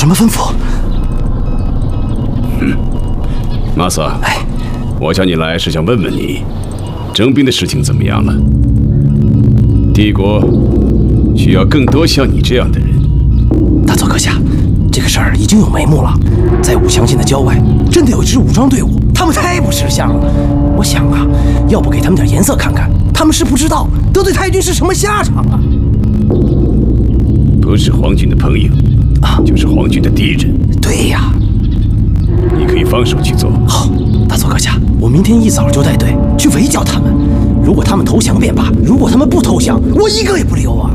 什么吩咐？ 马萨，我叫你来是想问问你，征兵的事情怎么样了？帝国需要更多像你这样的人。 大佐阁下，这个事儿已经有眉目了，在武强县的郊外，真的有一支武装队伍，他们太不识相了。我想啊，要不给他们点颜色看看，他们是不知道得罪太君是什么下场啊！ 不是皇军的朋友就是皇军的敌人。 对呀， 你可以放手去做。 好，大佐阁下，我明天一早就带队去围剿他们。如果他们投降便罢，如果他们不投降，我一个也不留啊！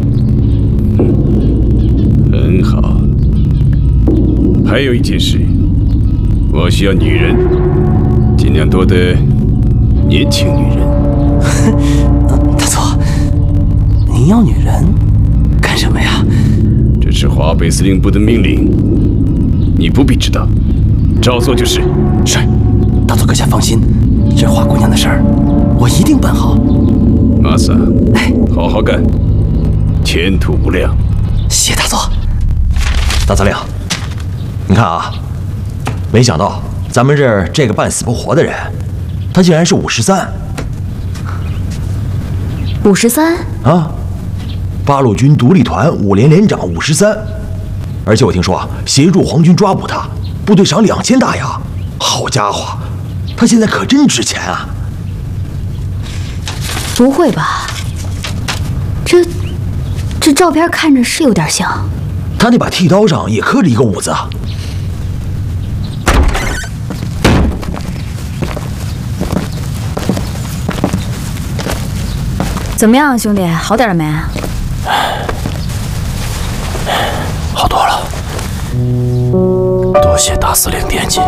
很好。还有一件事，我需要女人，尽量多的年轻女人。 大佐，您要女人干什么呀？ 这是华北司令部的命令，你不必知道，照做就是。 是，大佐阁下放心，这华姑娘的事儿，我一定办好。 马萨，好好干，前途无量。 谢大佐。 大司令，你看啊，没想到咱们这个半死不活的人，他竟然是53。 53 啊，八路军独立团5连连长53，而且我听说协助皇军抓捕他，部队赏2000大洋。好家伙，他现在可真值钱啊！ 不会吧？这照片看着是有点像。 他那把剃刀上也刻着一个5字啊。 怎么样，兄弟，好点了没？ 好多了，多谢大司令惦记。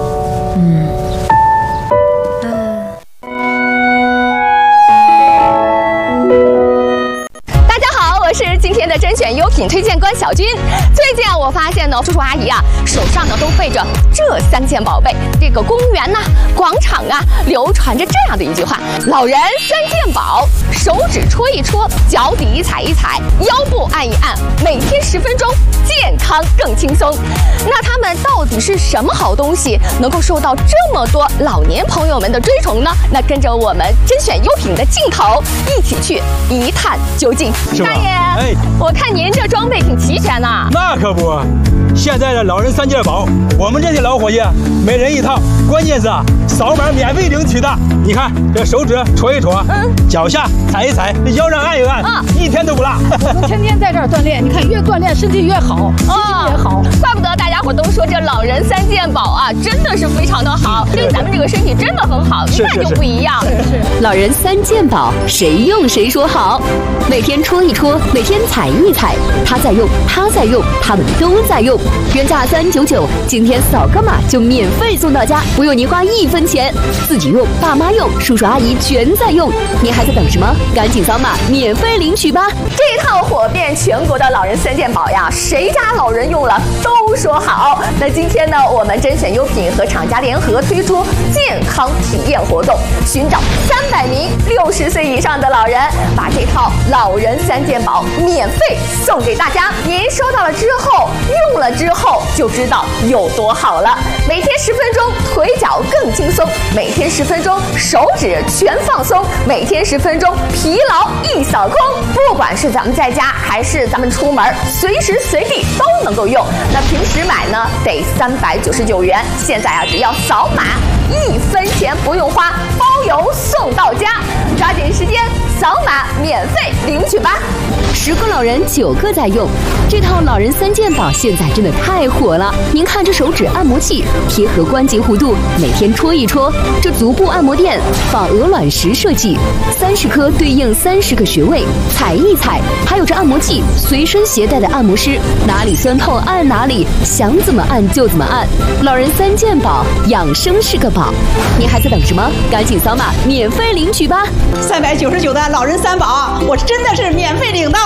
是今天的甄选优品推荐官小军。最近我发现呢，叔叔阿姨手上都背着这3件宝贝。这个公园广场流传着这样的一句话：老人3件宝，手指戳一戳，脚底踩一踩，腰部按一按，每天10分钟，健康更轻松。那他们到底是什么好东西，能够受到这么多老年朋友们的追崇呢？那跟着我们甄选优品的镜头一起去一探究竟。大爷，我看您这装备挺齐全呐。 那可不，现在的老人3件宝，我们这些老伙计每人1套，关键是扫码免费领取的。你看这手指戳一戳，脚下踩一踩，这腰上按一按，一天都不落。 我们天天在这儿锻炼，你看越锻炼身体越好，心情也好。 怪不得大家伙都说这老人3件宝真的是非常的好，对咱们这个身体真的很好，一看就不一样。 老人3件宝，谁用谁说好。每天戳一戳，每天踩一踩，他在用，他在用，他们都在用。原价399，今天扫个码就免费送到家，不用您花1分钱。自己用，爸妈用，叔叔阿姨全在用，您还在等什么？赶紧扫码免费领取吧！ 这套火遍全国的老人3件宝谁家老人用了都说好。那今天呢，我们甄选优品和厂家联合推出健康体验活动，寻找300名60岁以上的老人，把这套老人3件宝免费送给大家。您收到了之后，用了之后就知道有多好了。每天10分钟，腿脚更轻松；每天10分钟，手指全放松；每天10分钟，疲劳一扫空。不管是咱们在家还是咱们出门，随时随地都能够用。那平时买呢得399元，现在只要扫码1分钱不用花，包邮送到家。抓紧时间扫码免费领取吧。 10个老人9个在用，这套老人3件宝现在真的太火了。您看这手指按摩器贴合关节弧度，每天戳一戳；这足部按摩垫仿鹅卵石设计，30颗对应30个穴位，踩一踩。还有这按摩器随身携带的按摩师，哪里酸痛按哪里，想怎么按就怎么按。老人3件宝，养生是个宝。您还在等什么？赶紧扫码免费领取吧！ 399的老人3宝，我真的是免费领到了。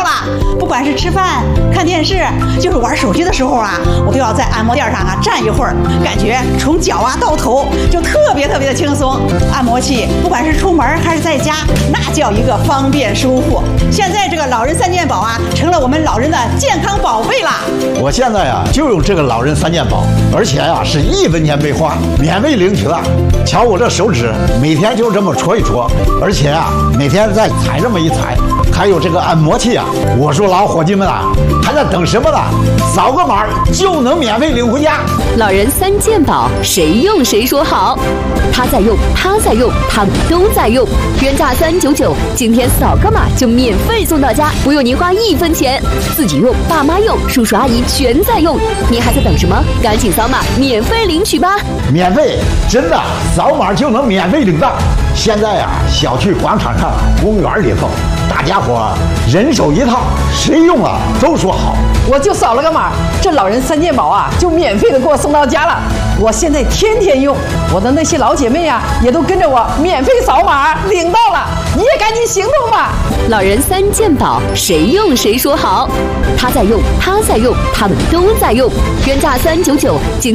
了。不管是吃饭、看电视，就是玩手机的时候啊，我都要在按摩垫上啊站一会儿，感觉从脚啊到头就特别的轻松。按摩器不管是出门还是在家，那叫一个方便舒服。现在这个老人三件宝啊，成了我们老人的健康宝贝啦。 我现在呀就用这个老人三件宝，而且呀是1分钱没花，免费领取了。瞧我这手指，每天就这么戳一戳，而且啊每天再踩这么一踩。还有这个按摩器啊，我说老伙计们啊，还在等什么呢？扫个码就能免费领回家。 老人三件宝，谁用谁说好。他在用，他在用，他们都在用。原价399，今天扫个码就免费送到家，不用您花1分钱。自己用，爸妈用，叔叔阿姨全在用。您还在等什么？赶紧扫码免费领取吧！ 免费，真的，扫码就能免费领到。现在呀，小区广场上、公园里头，大家伙人手一套，谁用了都说好。 我就扫了个码，这老人三件宝啊，就免费的给我送到家了。我现在天天用，我的那些老姐妹啊，也都跟着我免费扫码领到了。你也赶紧行动吧！ 老人三件宝，谁用谁说好。他在用，他在用，他们都在用。原价399，今天